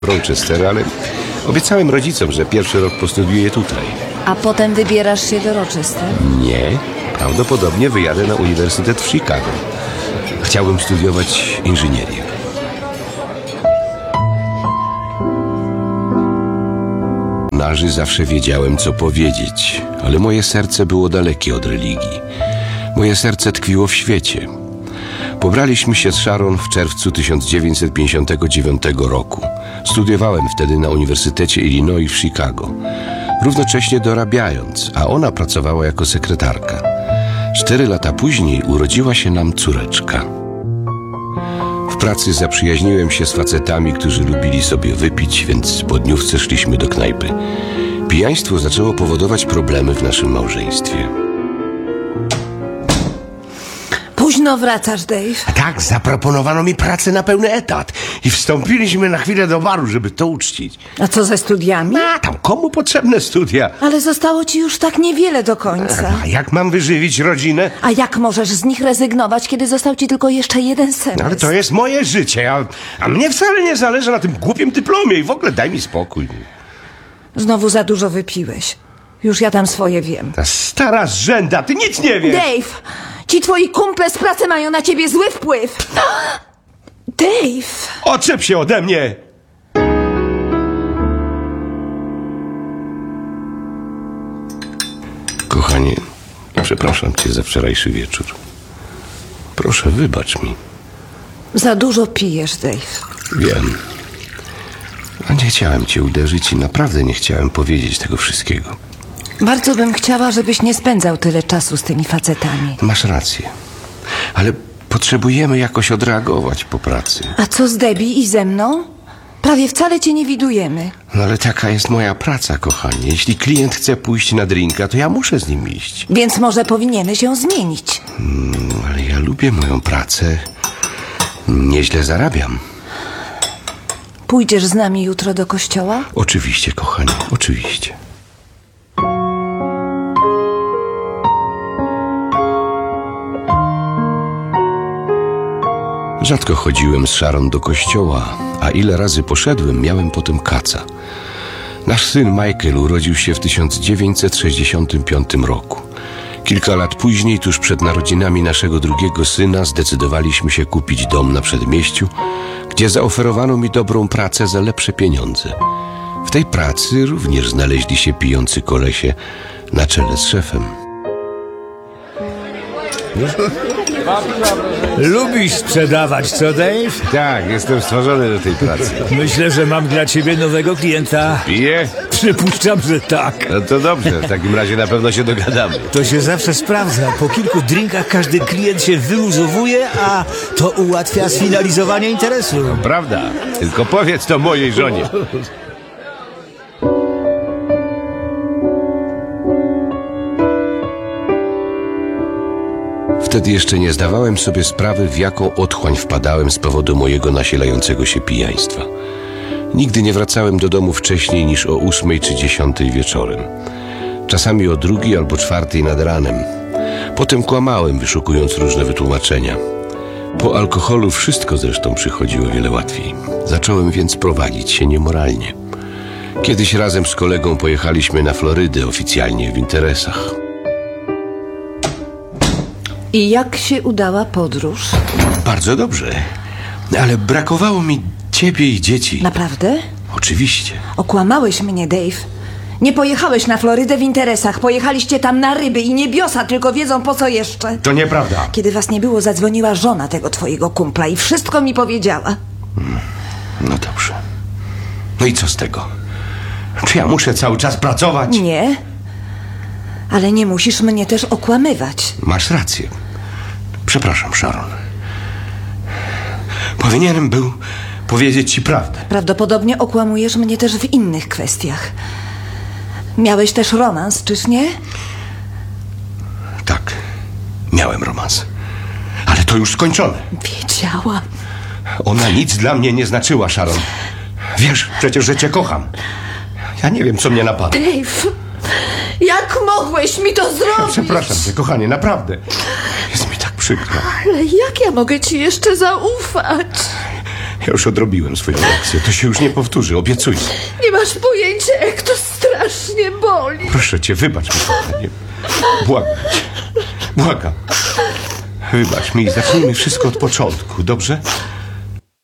Rochester, ale obiecałem rodzicom, że pierwszy rok postudiuję tutaj. A potem wybierasz się do Rochester? Nie, prawdopodobnie wyjadę na uniwersytet w Chicago. Chciałbym studiować inżynierię. Zawsze wiedziałem, co powiedzieć, ale moje serce było dalekie od religii. Moje serce tkwiło w świecie. Pobraliśmy się z Sharon w czerwcu 1959 roku. Studiowałem wtedy na Uniwersytecie Illinois w Chicago, równocześnie dorabiając, a ona pracowała jako sekretarka. 4 lata później urodziła się nam córeczka. W pracy zaprzyjaźniłem się z facetami, którzy lubili sobie wypić, więc po dniówce szliśmy do knajpy. Pijaństwo zaczęło powodować problemy w naszym małżeństwie. Późno wracasz, Dave. A tak, zaproponowano mi pracę na pełny etat i wstąpiliśmy na chwilę do baru, żeby to uczcić. A co ze studiami? A tam komu potrzebne studia? Ale zostało ci już tak niewiele do końca. A jak mam wyżywić rodzinę? A jak możesz z nich rezygnować, kiedy został ci tylko jeszcze jeden semestr? Ale to jest moje życie, a mnie wcale nie zależy na tym głupim dyplomie i w ogóle daj mi spokój. Znowu za dużo wypiłeś. Już ja tam swoje wiem. Ta stara zrzęda, ty nic nie wiesz! Dave! Ci twoi kumple z pracy mają na ciebie zły wpływ! Dave! Oczep się ode mnie! Kochanie, przepraszam cię za wczorajszy wieczór. Proszę, wybacz mi. Za dużo pijesz, Dave. Wiem. A nie chciałem cię uderzyć i naprawdę nie chciałem powiedzieć tego wszystkiego. Bardzo bym chciała, żebyś nie spędzał tyle czasu z tymi facetami. Masz rację. Ale potrzebujemy jakoś odreagować po pracy. A co z Debbie i ze mną? Prawie wcale cię nie widujemy. No ale taka jest moja praca, kochanie. Jeśli klient chce pójść na drinka, to ja muszę z nim iść. Więc może powinieneś ją zmienić. Ale ja lubię moją pracę. Nieźle zarabiam. Pójdziesz z nami jutro do kościoła? Oczywiście, kochanie, oczywiście. Rzadko chodziłem z Sharon do kościoła, a ile razy poszedłem, miałem potem kaca. Nasz syn Michael urodził się w 1965 roku. Kilka lat później, tuż przed narodzinami naszego drugiego syna, zdecydowaliśmy się kupić dom na przedmieściu, gdzie zaoferowano mi dobrą pracę za lepsze pieniądze. W tej pracy również znaleźli się pijący kolesie na czele z szefem. Lubisz sprzedawać, co Dave? Tak, jestem stworzony do tej pracy. Myślę, że mam dla ciebie nowego klienta. Piję? Przypuszczam, że tak. No to dobrze, w takim razie na pewno się dogadamy. To się zawsze sprawdza. Po kilku drinkach każdy klient się wyluzowuje, a to ułatwia sfinalizowanie interesu. Prawda, tylko powiedz to mojej żonie. Wtedy jeszcze nie zdawałem sobie sprawy, w jaką otchłań wpadałem z powodu mojego nasilającego się pijaństwa. Nigdy nie wracałem do domu wcześniej niż o 8 czy 10 wieczorem. Czasami o 2 albo 4 nad ranem. Potem kłamałem, wyszukując różne wytłumaczenia. Po alkoholu wszystko zresztą przychodziło wiele łatwiej. Zacząłem więc prowadzić się niemoralnie. Kiedyś razem z kolegą pojechaliśmy na Florydę, oficjalnie w interesach. I jak się udała podróż? Bardzo dobrze, ale brakowało mi ciebie i dzieci. Naprawdę? Oczywiście. Okłamałeś mnie, Dave. Nie pojechałeś na Florydę w interesach. Pojechaliście tam na ryby i niebiosa tylko wiedzą po co jeszcze. To nieprawda. Kiedy was nie było, zadzwoniła żona tego twojego kumpla i wszystko mi powiedziała. No dobrze. No i co z tego? Czy ja muszę cały czas pracować? Nie. Ale nie musisz mnie też okłamywać. Masz rację. Przepraszam, Sharon. Powinienem był powiedzieć ci prawdę. Prawdopodobnie okłamujesz mnie też w innych kwestiach. Miałeś też romans, czyż nie? Tak, miałem romans. Ale to już skończone. Wiedziałam. Ona nic dla mnie nie znaczyła, Sharon. Wiesz przecież, że cię kocham. Ja nie wiem, co mnie napadło. Dave, jak mogłeś mi to zrobić? Przepraszam cię, kochanie, naprawdę. Jest mi tak przykro. Ale jak ja mogę ci jeszcze zaufać? Ja już odrobiłem swoją lekcję. To się już nie powtórzy, obiecuję. Nie masz pojęcia, jak to strasznie boli. Proszę cię, wybacz mi, kochanie. Błagam cię. Błagam. Wybacz mi i zacznijmy wszystko od początku, dobrze?